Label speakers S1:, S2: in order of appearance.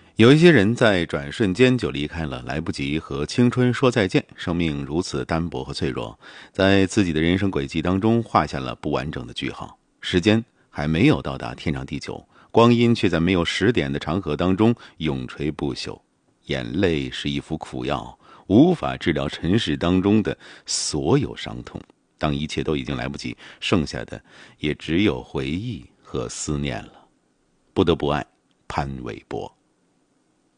S1: 有一些人在转瞬间就离开了，来不及和青春说再见，生命如此单薄和脆弱，在自己的人生轨迹当中画下了不完整的句号。时间还没有到达天长地久，光阴却在没有10点的长河当中永垂不朽。眼泪是一副苦药，无法治疗尘世当中的所有伤痛。当一切都已经来不及，剩下的也只有回忆和思念了。不得不爱，潘玮柏。